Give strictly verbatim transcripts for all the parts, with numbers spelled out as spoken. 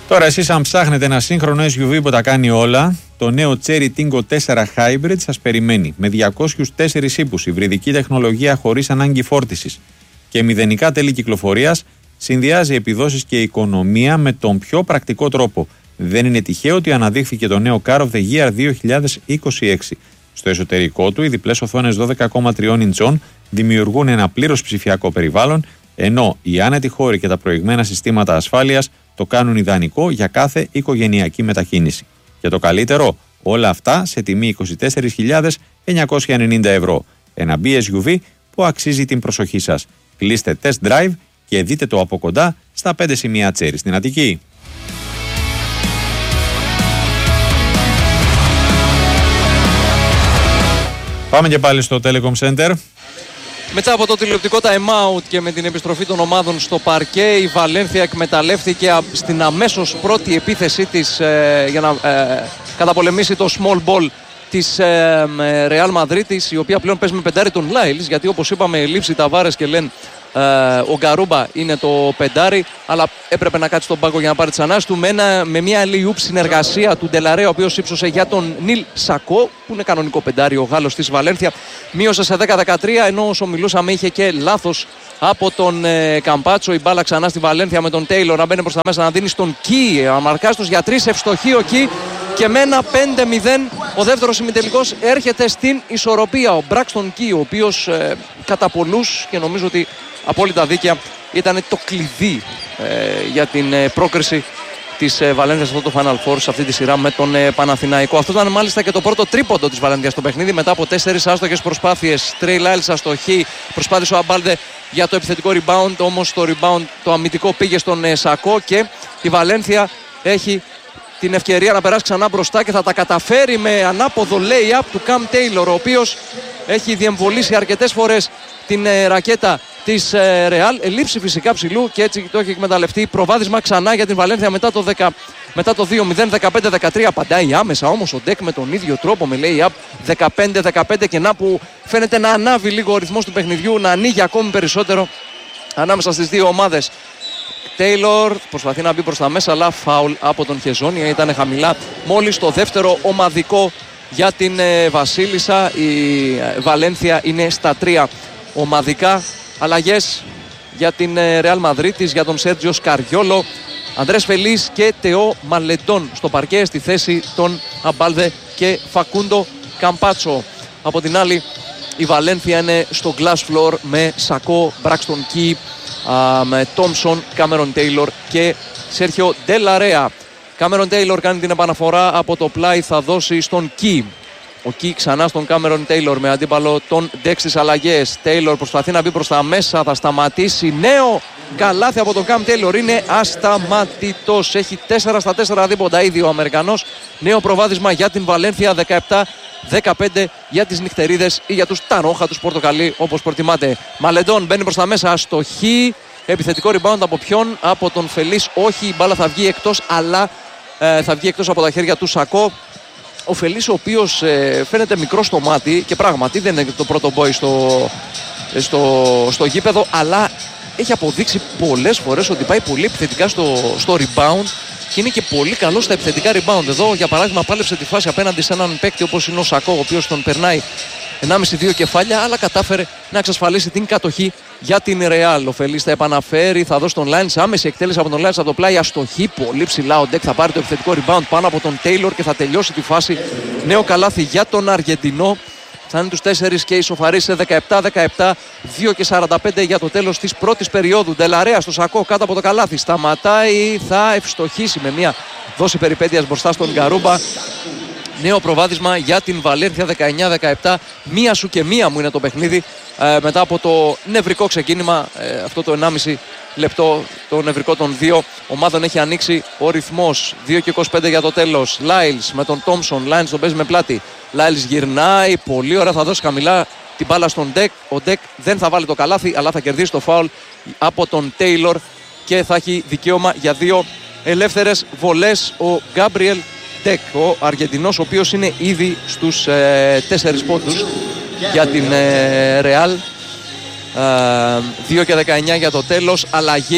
Τώρα εσείς αν ψάχνετε ένα σύγχρονο ες γιου βι που τα κάνει όλα, το νέο Chery Tingo τέσσερα Hybrid σας περιμένει με διακόσιους τέσσερις ύπους, υβριδική τεχνολογία χωρίς ανάγκη φόρτισης και μηδενικά τέλη κυκλοφορίας, συνδυάζει επιδόσεις και οικονομία με τον πιο πρακτικό τρόπο. Δεν είναι τυχαίο ότι αναδείχθηκε το νέο Car of the Year δύο χιλιάδες είκοσι έξι. Στο εσωτερικό του, οι διπλές οθόνες δώδεκα κόμμα τρία ιντσών δημιουργούν ένα πλήρως ψηφιακό περιβάλλον, ενώ οι άνετοι χώροι και τα προηγμένα συστήματα ασφάλειας το κάνουν ιδανικό για κάθε οικογενειακή μετακίνηση. Και το καλύτερο, όλα αυτά σε τιμή είκοσι τέσσερις χιλιάδες εννιακόσια ενενήντα ευρώ. Ένα μπι ες γιου βι που αξίζει την προσοχή σας. Κλείστε test drive και δείτε το από κοντά στα πέντε σημεία Chery στην Αττική. Πάμε και πάλι στο Telecom Center. Μετά από το τηλεοπτικό time out και με την επιστροφή των ομάδων στο παρκέ, η Βαλένθια εκμεταλλεύτηκε στην αμέσως πρώτη επίθεσή της ε, για να ε, καταπολεμήσει το small ball της ε, Real Madrid, η οποία πλέον παίζει με πεντάρι τον Λάιλς, γιατί όπως είπαμε λείψη Ταβάρες και Λεν, ε, ο Γκαρούμπα είναι το πεντάρι, αλλά έπρεπε να κάτσει στον πάγκο για να πάρει τις ανάσεις του με, ένα, με μια alley-oop συνεργασία του Ντελαρέ, ο οποίος ύψωσε για τον Νίλ Σακό, που είναι κανονικό πεντάρι ο Γάλλος της Βαλένθια. Μείωσε σε δέκα δεκατρία, ενώ όσο μιλούσαμε είχε και λάθος από τον ε, Καμπάτσο. Η μπάλα ξανά στη Βαλένθια με τον Τέιλορ να μπαίνει προς τα μέσα, να δίνει στον Κι, αμαρκάστος για τρεις, ευστοχή ο Κι, και με ένα πέντε μηδέν ο δεύτερος ημιτελικός έρχεται στην ισορροπία. Ο Μπράξτον Κι, ο οποίος ε, κατά πολλούς, και νομίζω ότι απόλυτα δίκαια, ήταν το κλειδί ε, για την ε, πρόκριση της ε, Βαλένθιας σε αυτό το Final Four, σε αυτή τη σειρά με τον ε, Παναθηναϊκό. Αυτό ήταν μάλιστα και το πρώτο τρίποντο της Βαλένθιας στο παιχνίδι, μετά από τέσσερις άστοχες προσπάθειες. Τρέι Λάιλς αστοχή, προσπάθησε ο Αμπάλδε για το επιθετικό rebound, όμως το rebound το αμυντικό πήγε στον ε, Σακό και η Βαλένθια έχει την ευκαιρία να περάσει ξανά μπροστά και θα τα καταφέρει με ανάποδο lay-up του Καμ Τέιλορ, ο οποίος έχει διεμβολήσει αρκετές φορές την ε, ρακέτα της ε, Real, ελείψη φυσικά ψηλού, και έτσι το έχει εκμεταλλευτεί. Προβάδισμα ξανά για την Βαλένθια μετά το, δέκα, μετά το δύο μηδέν, δεκαπέντε δεκατρία. Απαντάει άμεσα όμως ο Ντεκ με τον ίδιο τρόπο, με lay-up δεκαπέντε δεκαπέντε, και να που φαίνεται να ανάβει λίγο ο ρυθμός του παιχνιδιού, να ανοίγει ακόμη περισσότερο ανάμεσα στις δύο ομάδες. Τέιλορ προσπαθεί να μπει προς τα μέσα, αλλά φάουλ από τον Χεζόνια, ήταν χαμηλά. Μόλις το δεύτερο ομαδικό για την ε, Βασίλισσα. Η ε, Βαλένθια είναι στα τρία ομαδικά. Αλλαγές για την ε, Real Madrid, για τον Σέρτζιο Σκαριόλο, Ανδρές Φελής και Τεό Μαλεντών στο παρκέ, στη θέση των Αμπάλδε και Φακούντο Καμπάτσο. Από την άλλη η Βαλένθια είναι στο glass floor με Σακό, Μπράξτον Κι, με Τόμσον, Κάμερον Τέιλορ και Σέρχιο Ντελαρέα. Κάμερον Τέιλορ κάνει την επαναφορά από το πλάι, θα δώσει στον Κι. Ο Κι ξανά στον Κάμερον Τέιλορ με αντίπαλο τον Ντεξ στις αλλαγές. Τέιλορ προσπαθεί να μπει προς τα μέσα, θα σταματήσει. Νέο καλάθι από τον Καμ Τέιλορ, είναι ασταματητός. Έχει τέσσερα στα τέσσερα δίποντα ήδη ο Αμερικανός. Νέο προβάδισμα για την Βαλένθια, δεκαεπτά δεκαπέντε για τις νυχτερίδες ή για τους ταρόχα, τους πορτοκαλί, όπως προτιμάτε. Μαλεντών μπαίνει προς τα μέσα, αστοχή. Επιθετικό rebound από ποιον? Από τον Φελής. Όχι, η μπάλα θα βγει εκτός, αλλά ε, θα βγει εκτός από τα χέρια του Σακό. Ο Φελής, ο οποίος ε, φαίνεται μικρό στο μάτι και πράγματι δεν είναι το πρώτο boy στο, στο, στο γήπεδο, αλλά έχει αποδείξει πολλές φορές ότι πάει πολύ επιθετικά στο, στο rebound και είναι και πολύ καλό στα επιθετικά rebound. Εδώ για παράδειγμα πάλεψε τη φάση απέναντι σε έναν παίκτη όπως είναι ο Σακό, ο οποίος τον περνάει ενάμιση δύο κεφάλια, αλλά κατάφερε να εξασφαλίσει την κατοχή για την Real. Ο Φελής θα επαναφέρει, θα δώσει τον Λάινς, άμεση εκτέλεση από τον Λάινς από το πλάι, αστοχή, πολύ ψηλά. Ο Ντεκ θα πάρει το επιθετικό rebound πάνω από τον Τέιλορ και θα τελειώσει τη φάση. Νέο καλάθι για τον Αργεντινό. Φτάνει τους τέσσερις και ισοφαρεί σε δεκαεπτά δεκαεπτά, δύο και σαράντα πέντε για το τέλος της πρώτης περίοδου. Ντελαρέα στο Σακό κάτω από το καλάθι. Σταματάει, θα ευστοχίσει με μια δόση περιπέτειας μπροστά στον Γκαρούμπα. Νέο προβάδισμα για την Βαλένθια, δεκαεννιά δεκαεπτά. Μία σου και μία μου είναι το παιχνίδι ε, μετά από το νευρικό ξεκίνημα, ε, αυτό το ενάμιση λεπτό, το νευρικό των δύο ομάδων έχει ανοίξει ο ρυθμός. δύο και είκοσι πέντε για το τέλος. Λάιλς με τον Τόμσον, Λάιλς τον παίζει με πλάτη. Λάιλς γυρνάει, πολύ ωραία, θα δώσει χαμηλά την μπάλα στον Ντεκ. Ο Ντεκ δεν θα βάλει το καλάθι, αλλά θα κερδίσει το φάουλ από τον Τέιλορ και θα έχει δικαίωμα για δύο ελεύθερες βολές ο Γκάμπριελ Ντεκ, ο Αργεντινός, ο οποίος είναι ήδη στους ε, τέσσερις πόντους για την ε, Real. Ε, δύο και δεκαεννιά για το τέλος. Αλλαγή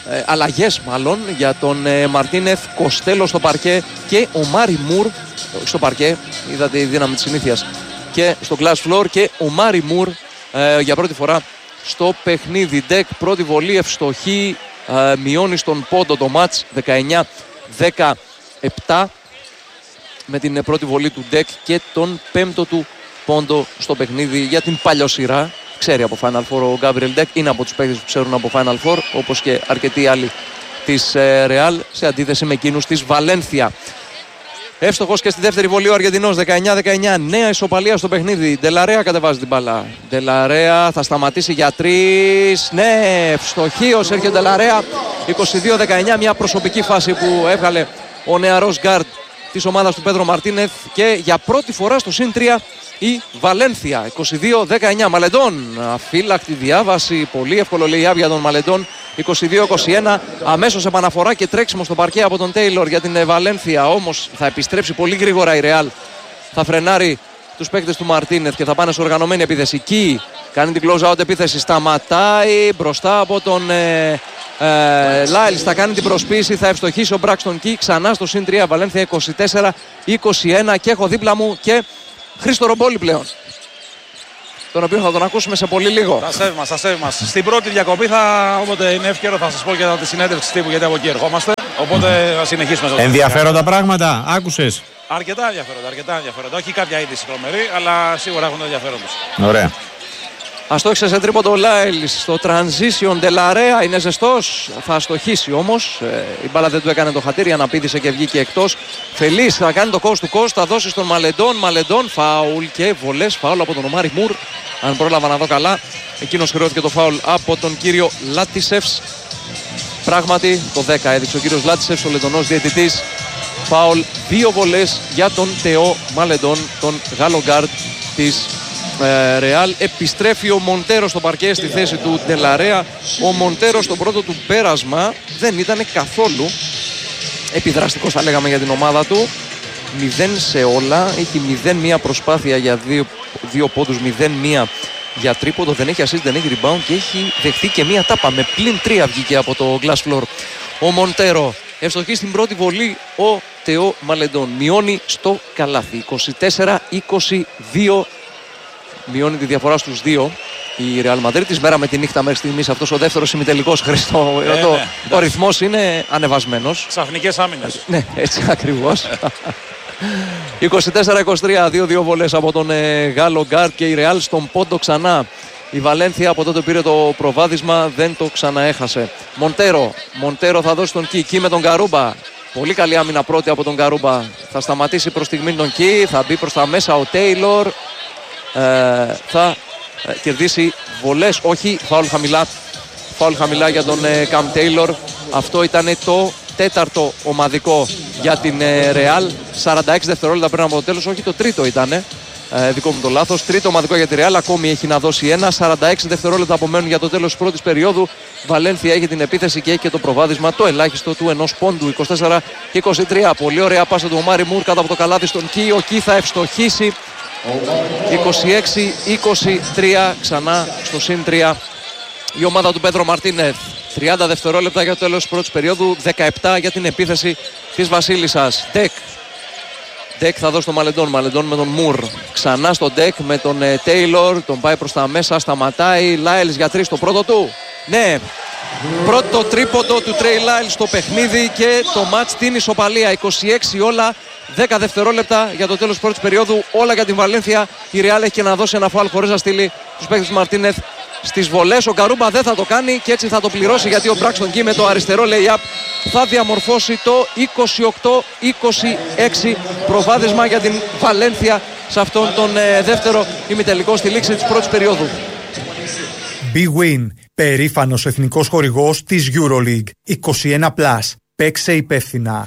ε, αλλαγές μάλλον για τον ε, Μαρτίνεθ, Κοστέλο στο παρκέ και ο Μάρι Μουρ στο παρκέ, είδατε η δύναμη της συνήθειας, και στο glass floor, και ο Μάρι Μουρ ε, για πρώτη φορά στο παιχνίδι. Ντεκ πρώτη βολή ευστοχή, ε, μειώνει στον πόντο το μάτς δεκαεννιά δεκαεπτά με την πρώτη βολή του Ντεκ και τον πέμπτο του πόντο στο παιχνίδι για την παλιοσυρά. Ξέρει από Final Four ο Γκάμπριελ Ντεκ, είναι από τους παίκτες που ξέρουν από Final Four, όπως και αρκετοί άλλοι της Real, σε αντίθεση με εκείνους της Βαλένθια. Εύστοχος και στη δεύτερη βολή ο Αργεντινός, δεκαεννιά δεκαεννιά, νέα ισοπαλία στο παιχνίδι. Ντελαρέα κατεβάζει την μπάλα. Ντελαρέα θα σταματήσει για τρεις. Ναι, ευστοχή ο Σέρχιο Ντελαρέα. είκοσι δύο δεκαεννιά, μια προσωπική φάση που έβγαλε ο νεαρός γκάρντ της ομάδας του Πέντρο Μαρτίνεθ, και για πρώτη φορά στο συν τρία η Βαλένθια. είκοσι δύο δεκαεννιά. Μαλεντών, αφύλακτη διάβαση, πολύ εύκολο lay-up για τον Μαλεντών. είκοσι δύο είκοσι ένα, αμέσως επαναφορά και τρέξιμο στο παρκέ από τον Τέιλορ για την Βαλένθια. Όμως θα επιστρέψει πολύ γρήγορα η Ρεάλ. Θα φρενάρει τους παίκτες του Μαρτίνεθ και θα πάνε σε οργανωμένη επίθεση. Κι κάνει την close out επίθεση, σταματάει μπροστά από τον ε, ε, Λάιλς, θα κάνει την προσποίηση, θα ευστοχίσει ο Μπράξτον Κι. Ξανά στο συν τρία Βαλένθια, είκοσι τέσσερα είκοσι ένα, και έχω δίπλα μου και Χρήστο Ρομπόλη πλέον, τον οποίο θα τον ακούσουμε σε πολύ λίγο. Τα σέβη μας, τα σέβη μας. Στην πρώτη διακοπή, θα, όποτε είναι εύκαιρο, θα σας πω και τη συνέντευξη τύπου, γιατί από εκεί ερχόμαστε. Οπότε θα συνεχίσουμε. Ενδιαφέροντα πράγματα, άκουσες? Αρκετά ενδιαφέροντα, αρκετά ενδιαφέροντα. Όχι κάποια είδηση τρομερή, αλλά σίγουρα έχουν ενδιαφέρον τους. Ωραία. Αστόχησε σε τρίποντο ο Λάιλς στο transition. Ντελαρέα είναι ζεστός, θα αστοχίσει όμως. Ε, η μπάλα δεν του έκανε το χατήρι, αναπήδησε και βγήκε εκτός. Φελής θα κάνει το coast to coast, θα δώσει στον Μαλεντών. Μαλεντών, φάουλ και βολές. Φάουλ από τον Ομάρι Μουρ. Αν πρόλαβα να δω καλά, εκείνος χρεώθηκε το φάουλ από τον κύριο Λάτισεφς. Πράγματι, το δέκα έδειξε ο κύριος Λάτισεφς, ο Λετωνός διαιτητής. Φάουλ, δύο βολές για τον Τεό Μαλεντών, τον Γάλλο γκάρντ της Ρεάλ. Επιστρέφει ο Μοντέρο στο παρκέ στη θέση του Ντελαρέα. Ο Μοντέρο στο πρώτο του πέρασμα δεν ήταν καθόλου επιδραστικός, θα λέγαμε, για την ομάδα του. Μηδέν σε όλα. Έχει μηδέν μία προσπάθεια για δύο, δύο πόντους, μηδέν μία για τρίποντο. Δεν έχει assist, δεν έχει rebound και έχει δεχτεί και μία τάπα. Με πλην τρία βγήκε από το glass floor ο Μοντέρο. Ευστοχή στην πρώτη βολή ο Τεό Μαλεντών. Μειώνει στο καλάθι. είκοσι τέσσερα είκοσι δύο. Μειώνει τη διαφορά στους δύο η Ρεάλ Μαδρίτης. Μέρα με τη νύχτα μέχρι στιγμής αυτός ο δεύτερος ημιτελικός, Χρήστο. Ε, το, ναι, ο ρυθμός είναι ανεβασμένος. Ξαφνικές άμυνες. Ναι, έτσι ακριβώς. είκοσι τέσσερα είκοσι τρία, δύο δύο βολές από τον ε, Γάλλο γκάρντ και η Ρεάλ στον πόντο ξανά. Η Βαλένθια από τότε πήρε το προβάδισμα, δεν το ξαναέχασε. Μοντέρο, Μοντέρο θα δώσει τον Κι, Κι με τον Καρούμπα. Πολύ καλή άμυνα πρώτη από τον Καρούμπα. Θα σταματήσει προς στιγμή τον Κι, θα μπει προς τα μέσα ο Τέιλορ. Ε, θα ε, κερδίσει βολές, όχι, φάουλ χαμηλά, φάουλ χαμηλά για τον ε, Καμ Τέιλορ. Αυτό ήταν το τέταρτο ομαδικό για την Ρεάλ. ε, σαράντα έξι δευτερόλεπτα πριν από το τέλος, όχι, το τρίτο ήταν, ε, δικό μου το λάθος. Τρίτο ομαδικό για τη Ρεάλ, ακόμη έχει να δώσει ένα. σαράντα έξι δευτερόλεπτα απομένουν για το τέλος της πρώτης περίοδου. Βαλένθια έχει την επίθεση και έχει και το προβάδισμα, το ελάχιστο του ενός πόντου. είκοσι τέσσερα είκοσι τρία, πολύ ωραία πάσα του Ομάρι Μουρ κάτω από το καλάθι στον Κι. Ο Κι θα ευστοχίσει. είκοσι έξι είκοσι τρία, ξανά στο συν τρία η ομάδα του Πέντρο Μαρτίνεθ. τριάντα δευτερόλεπτα για το τέλος της πρώτης περίοδου, δεκαεπτά για την επίθεση της Βασίλισσας. Ντεκ. Ντεκ θα δώσει τον Μαλεντών. Μαλεντών με τον Μουρ. Ξανά στον Ντεκ με τον Τέιλορ. Τον πάει προς τα μέσα, σταματάει. Λάιλς για τρεις, το πρώτο του. Ναι. Πρώτο τρίποντο του Τρέι Λάιλς στο παιχνίδι και το μάτς στην ισοπαλία. είκοσι έξι όλα. δέκα δευτερόλεπτα για το τέλος της πρώτης περίοδου. Όλα για την Βαλένθια. Η Ρεάλ έχει και να δώσει ένα φάουλ χωρίς να στείλει τους παίκτες του Μαρτίνεθ στις βολές. Ο Καρούμπα δεν θα το κάνει και έτσι θα το πληρώσει, γιατί ο Μπράξτον Κι με το αριστερό lay-up θα διαμορφώσει το είκοσι οκτώ είκοσι έξι προβάδισμα για την Βαλένθια σε αυτόν τον ε, δεύτερο ημιτελικό στη λήξη της πρώτης περίοδου. Big Win, περήφανος εθνικός χορηγός της EuroLeague. είκοσι ένα πλας. Παίξε υπεύθυνα.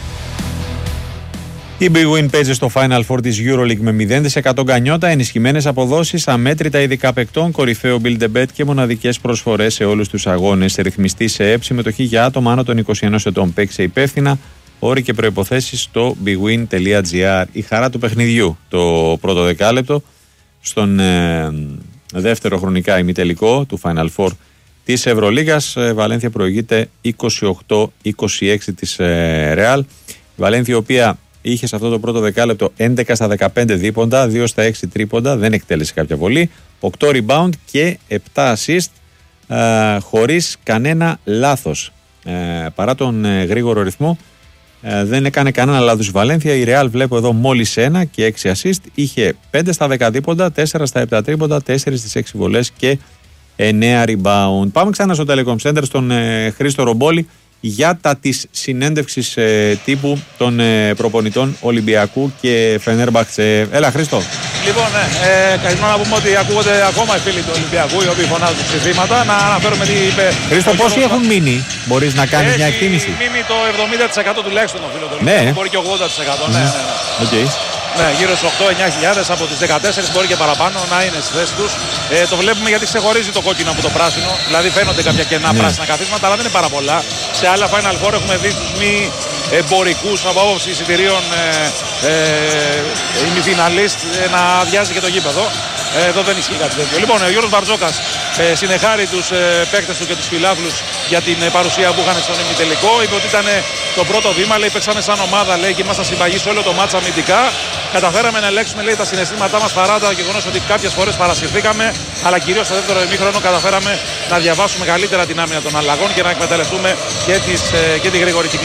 Η Big Win παίζει στο Final Four της EuroLeague με μηδέν τοις εκατό γκανιότα, ενισχυμένες αποδόσεις, αμέτρητα ειδικά παικτών, κορυφαίο Build a Bet και μοναδικές προσφορές σε όλους τους αγώνες. Ρυθμιστή σε ΕΠ, συμμετοχή για άτομα άνω των είκοσι ενός ετών. Παίξε υπεύθυνα. Όροι και προϋποθέσεις στο bigwin τελεία gr. Η χαρά του παιχνιδιού το πρώτο δεκάλεπτο στον ε, δεύτερο χρονικά ημιτελικό του Final Four της Ευρωλίγας. Βαλένθια προηγείται είκοσι οκτώ είκοσι έξι της Ρεάλ. Η Βαλένθια, η οποία είχε σε αυτό το πρώτο δεκάλεπτο έντεκα στα δεκαπέντε δίποντα, δύο στα έξι τρίποντα, δεν εκτέλεσε κάποια πολύ, οκτώ rebound και επτά assist, ε, χωρίς κανένα λάθος. Ε, παρά τον ε, γρήγορο ρυθμό, ε, δεν έκανε κανένα λάθος η Βαλένθια. Η Real βλέπω εδώ μόλις ένα και έξι assist, είχε πέντε στα δέκα δίποντα, τέσσερα στα επτά τρίποντα, τέσσερα στις έξι βολές και εννέα rebound. Πάμε ξανά στο Telecom Center στον ε, Χρήστο Ρομπόλη για τα της συνέντευξης ε, τύπου των ε, προπονητών Ολυμπιακού και Φενέρμπαχτσε. Έλα Χρήστο. Λοιπόν, ναι, ε, καλημέρα να πούμε ότι ακούγονται ακόμα οι φίλοι του Ολυμπιακού, οι οποίοι φωνάζουν ψηφίματα. Να αναφέρουμε τι είπε. Χρήστο, πόσοι έχουν μείνει, μπορείς να κάνεις μια εκτίμηση? Έχει μείνει το εβδομήντα τοις εκατό τουλάχιστον των φίλων του Ολυμπιακού. Ναι. Μπορεί και ογδόντα τοις εκατό. Mm. Ναι, ναι, ναι. Okay. Ναι, γύρω στους οκτώ εννιά χιλιάδες από τις δεκατέσσερις, μπορεί και παραπάνω να είναι στη θέση τους. Ε, το βλέπουμε γιατί ξεχωρίζει το κόκκινο από το πράσινο. Δηλαδή φαίνονται κάποια κενά ναι. πράσινα καθίσματα, αλλά δεν είναι πάρα πολλά. Σε άλλα Final Four έχουμε δει τους μη εμπορικούς από άποψη εισιτηρίων ε, ε, ημιφιναλίστ ε, να αδειάζει και το γήπεδο. Ε, εδώ δεν ισχύει κάτι τέτοιο. Λοιπόν, ο Γιώργος Μπαρτζόκας ε, συνεχάρει τους ε, παίκτες του και τους φιλάθλους για την ε, παρουσία που είχαν στον ημιτελικό. Είπε ότι ήταν ε, το πρώτο βήμα, λέει, παίξαμε σαν ομάδα, λέει, και ήμασταν συμπαγείς σε όλο το μάτσα αμυντικά. Καταφέραμε να ελέγξουμε, λέει, τα συναισθήματά μας παρά το γεγονός ότι κάποιες φορές παρασυρθήκαμε, αλλά κυρίως στο δεύτερο ημίχρονο καταφέραμε να διαβάσουμε καλύτερα την άμυνα των αλλαγών και να εκμεταλλευτούμε και, τις, ε, και τη γρήγορη κυκλοφορία.